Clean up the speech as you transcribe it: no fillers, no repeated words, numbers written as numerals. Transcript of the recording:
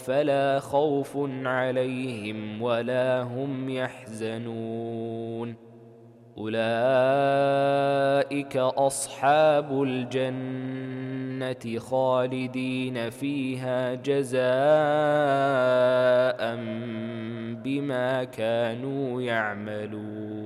فلا خوف عليهم ولا هم يحزنون. أولئك أصحاب الجنة خالدين فيها جزاء بما كانوا يعملون.